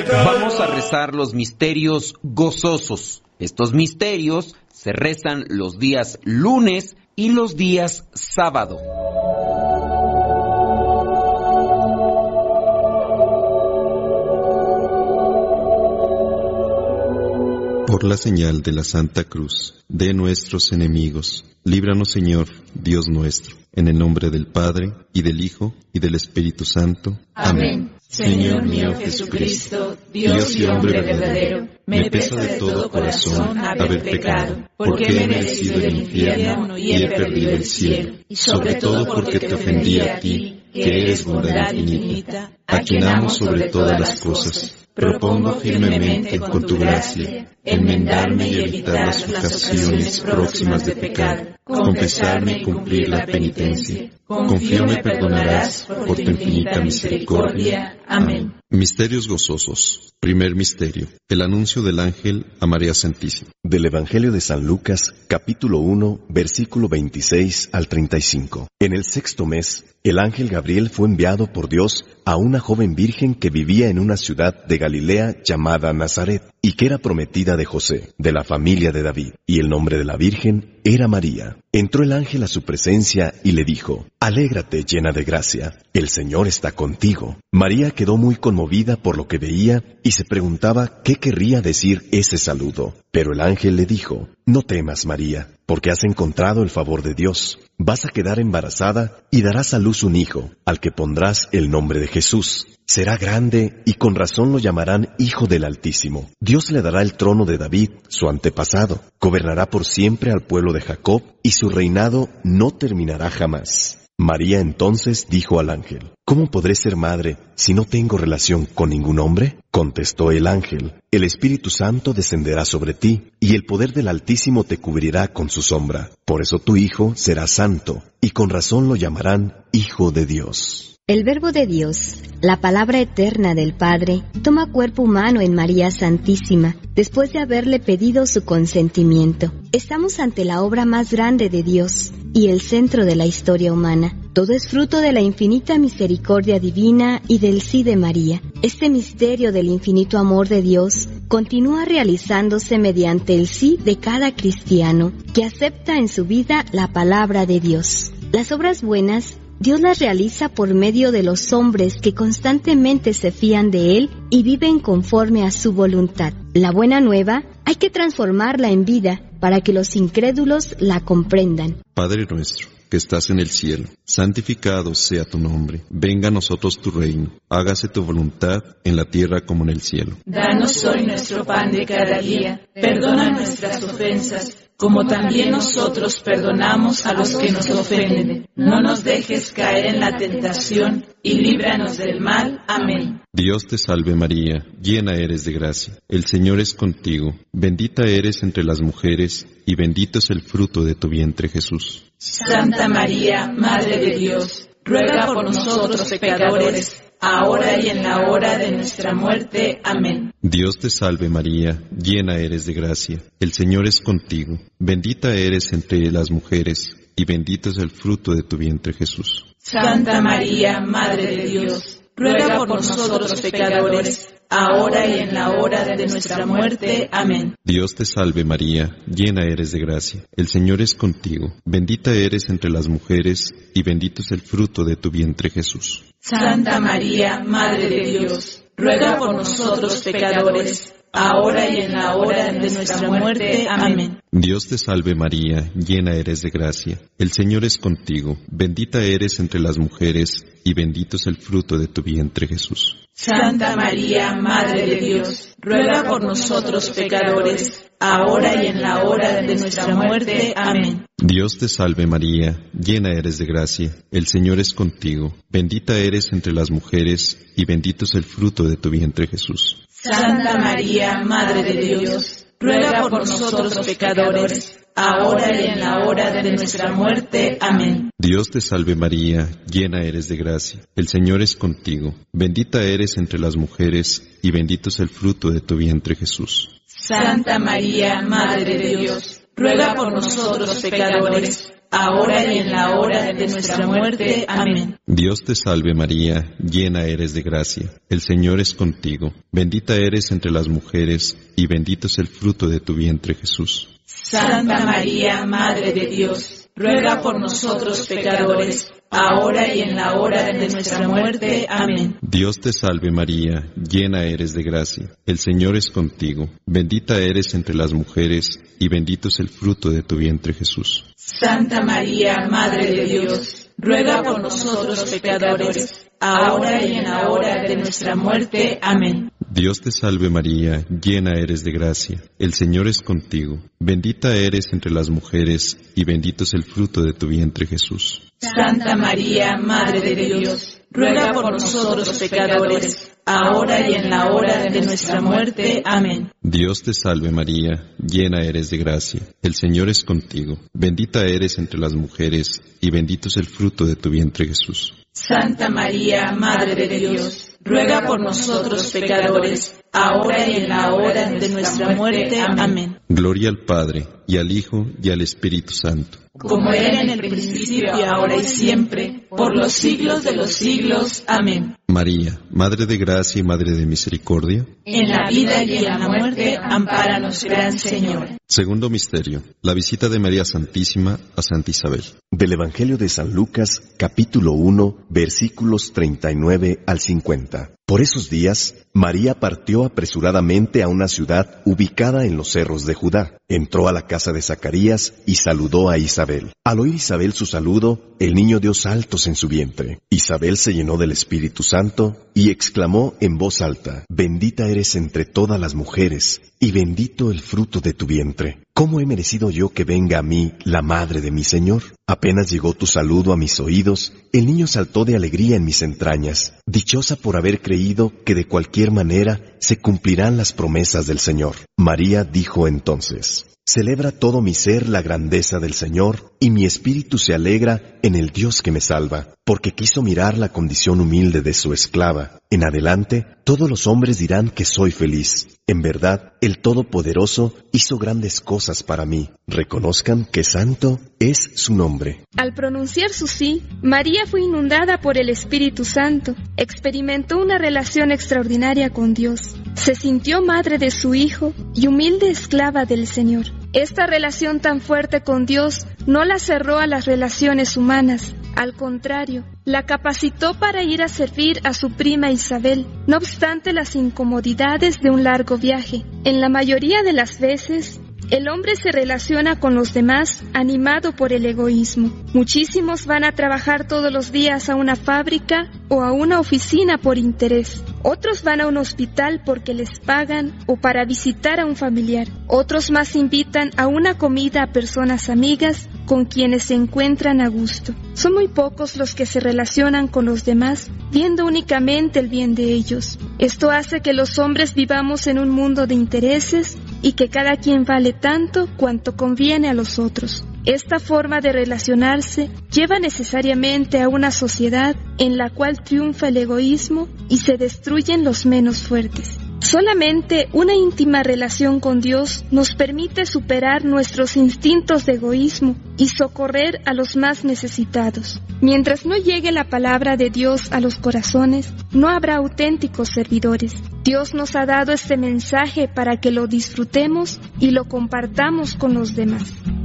Vamos a rezar los misterios gozosos. Estos misterios se rezan los días lunes y los días sábado. Por la señal de la Santa Cruz de nuestros enemigos, líbranos, Señor, Dios nuestro, en el nombre del Padre, y del Hijo, y del Espíritu Santo. Amén. Señor mío Jesucristo, Dios y hombre verdadero, me pesa de todo corazón haber pecado, porque he merecido el infierno y he perdido el cielo, y sobre todo porque te ofendí a ti, que eres bondad infinita, a quien amo sobre todas las cosas. Propongo firmemente con tu gracia enmendarme y evitar las ocasiones próximas de pecado, confesarme y cumplir la penitencia. Confío me perdonarás por tu infinita misericordia. Amén. Misterios gozosos. Primer misterio: el anuncio del ángel a María Santísima. Del Evangelio de San Lucas, capítulo 1, versículo 26 al 35. En el 6º mes, el ángel Gabriel fue enviado por Dios a una joven virgen que vivía en una ciudad de Galilea llamada Nazaret, y que era prometida de José, de la familia de David, y el nombre de la virgen era María. Entró el ángel a su presencia y le dijo: «Alégrate, llena de gracia, el Señor está contigo». María quedó muy conmovida por lo que veía y se preguntaba qué querría decir ese saludo. Pero el ángel le dijo: «No temas, María, porque has encontrado el favor de Dios. Vas a quedar embarazada y darás a luz un hijo, al que pondrás el nombre de Jesús. Será grande y con razón lo llamarán Hijo del Altísimo. Dios le dará el trono de David, su antepasado. Gobernará por siempre al pueblo de Jacob y su reinado no terminará jamás». María entonces dijo al ángel: «¿Cómo podré ser madre si no tengo relación con ningún hombre?». Contestó el ángel: «El Espíritu Santo descenderá sobre ti, y el poder del Altísimo te cubrirá con su sombra. Por eso tu hijo será santo, y con razón lo llamarán Hijo de Dios». El Verbo de Dios, la palabra eterna del Padre, toma cuerpo humano en María Santísima, después de haberle pedido su consentimiento. Estamos ante la obra más grande de Dios y el centro de la historia humana. Todo es fruto de la infinita misericordia divina y del sí de María. Este misterio del infinito amor de Dios continúa realizándose mediante el sí de cada cristiano que acepta en su vida la palabra de Dios. Las obras buenas Dios las realiza por medio de los hombres que constantemente se fían de Él y viven conforme a su voluntad. La buena nueva hay que transformarla en vida para que los incrédulos la comprendan. Padre nuestro, que estás en el cielo, santificado sea tu nombre. Venga a nosotros tu reino. Hágase tu voluntad en la tierra como en el cielo. Danos hoy nuestro pan de cada día. Perdona nuestras ofensas, como también nosotros perdonamos a los que nos ofenden. No nos dejes caer en la tentación y líbranos del mal. Amén. Dios te salve María, llena eres de gracia. El Señor es contigo. Bendita eres entre las mujeres, y bendito es el fruto de tu vientre, Jesús. Santa María, Madre de Dios, ruega por nosotros pecadores, ahora y en la hora de nuestra muerte. Amén. Dios te salve María, llena eres de gracia. El Señor es contigo. Bendita eres entre las mujeres, y bendito es el fruto de tu vientre, Jesús. Santa María, Madre de Dios, ruega por nosotros pecadores, ahora y en la hora de nuestra muerte. Amén. Dios te salve María, llena eres de gracia. El Señor es contigo. Bendita eres entre las mujeres, y bendito es el fruto de tu vientre, Jesús. Santa María, Madre de Dios, ruega por nosotros pecadores, ahora y en la hora de nuestra muerte. Amén. Dios te salve María, llena eres de gracia. El Señor es contigo. Bendita eres entre las mujeres, y bendito es el fruto de tu vientre, Jesús. Santa María, Madre de Dios, ruega por nosotros pecadores, ahora y en la hora de nuestra muerte. Amén. Dios te salve María, llena eres de gracia. El Señor es contigo. Bendita eres entre las mujeres, y bendito es el fruto de tu vientre, Jesús. Santa María, Madre de Dios, ruega por nosotros pecadores, ahora y en la hora de nuestra muerte. Amén. Dios te salve María, llena eres de gracia. El Señor es contigo. Bendita eres entre las mujeres, y bendito es el fruto de tu vientre, Jesús. Santa María, Madre de Dios, ruega por nosotros pecadores, ahora y en la hora de nuestra muerte. Amén. Dios te salve María, llena eres de gracia, el Señor es contigo, bendita eres entre las mujeres, y bendito es el fruto de tu vientre Jesús. Santa María, Madre de Dios, ruega por nosotros pecadores, ahora y en la hora de nuestra muerte. Amén. Dios te salve María, llena eres de gracia, el Señor es contigo, bendita eres entre las mujeres, y bendito es el fruto de tu vientre Jesús. Santa María, Madre de Dios, ruega por nosotros pecadores, ahora y en la hora de nuestra muerte. Amén. Dios te salve María, llena eres de gracia, el Señor es contigo, bendita eres entre las mujeres, y bendito es el fruto de tu vientre Jesús. Santa María, Madre de Dios, ruega por nosotros pecadores, ahora y en la hora de nuestra muerte. Amén. Dios te salve María, llena eres de gracia, el Señor es contigo, bendita eres entre las mujeres, y bendito es el fruto de tu vientre Jesús. Santa María, Madre de Dios, ruega por nosotros pecadores, ahora y en la hora de nuestra muerte. Amén. Gloria al Padre, y al Hijo, y al Espíritu Santo. Como era en el principio, ahora y siempre, por los siglos de los siglos. Amén. María, Madre de gracia y Madre de misericordia, en la vida y en la muerte, ampáranos, Gran Señor. Segundo misterio, la visita de María Santísima a Santa Isabel. Del Evangelio de San Lucas, capítulo 1, versículos 39 al 50. Por esos días, María partió apresuradamente a una ciudad ubicada en los cerros de Judá. Entró a la casa de Zacarías y saludó a Isabel. Al oír Isabel su saludo, el niño dio saltos en su vientre. Isabel se llenó del Espíritu Santo y exclamó en voz alta: «Bendita eres entre todas las mujeres, y bendito el fruto de tu vientre. ¿Cómo he merecido yo que venga a mí la madre de mi Señor? Apenas llegó tu saludo a mis oídos, el niño saltó de alegría en mis entrañas, dichosa por haber creído que de cualquier manera se cumplirán las promesas del Señor». María dijo entonces: «Celebra todo mi ser la grandeza del Señor, y mi espíritu se alegra en el Dios que me salva, porque quiso mirar la condición humilde de su esclava. En adelante, todos los hombres dirán que soy feliz. En verdad, el Todopoderoso hizo grandes cosas para mí. Reconozcan que santo es su nombre». Al pronunciar su sí, María fue inundada por el Espíritu Santo. Experimentó una relación extraordinaria con Dios. Se sintió madre de su Hijo y humilde esclava del Señor. Esta relación tan fuerte con Dios no la cerró a las relaciones humanas. Al contrario, la capacitó para ir a servir a su prima Isabel, no obstante las incomodidades de un largo viaje. En la mayoría de las veces, el hombre se relaciona con los demás animado por el egoísmo. Muchísimos van a trabajar todos los días a una fábrica o a una oficina por interés. Otros van a un hospital porque les pagan o para visitar a un familiar. Otros más invitan a una comida a personas amigas con quienes se encuentran a gusto. Son muy pocos los que se relacionan con los demás viendo únicamente el bien de ellos. Esto hace que los hombres vivamos en un mundo de intereses y que cada quien vale tanto cuanto conviene a los otros. Esta forma de relacionarse lleva necesariamente a una sociedad en la cual triunfa el egoísmo y se destruyen los menos fuertes. Solamente una íntima relación con Dios nos permite superar nuestros instintos de egoísmo y socorrer a los más necesitados. Mientras no llegue la palabra de Dios a los corazones, no habrá auténticos servidores. Dios nos ha dado este mensaje para que lo disfrutemos y lo compartamos con los demás.